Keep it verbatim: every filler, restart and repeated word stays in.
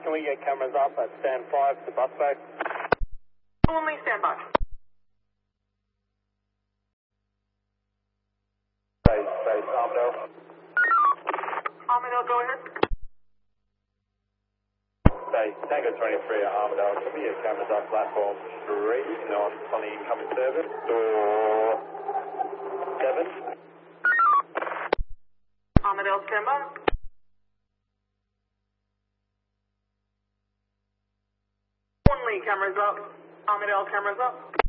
can we get cameras up at stand five to bus bay? Only stand by. Space, space, Armadale. Armadale, go ahead. Space, Tango twenty-three at Armadale. Can we get cameras up platform three on, on the incoming service? Door seven. Armadale, stand by. Only cameras up. Armadale, cameras up.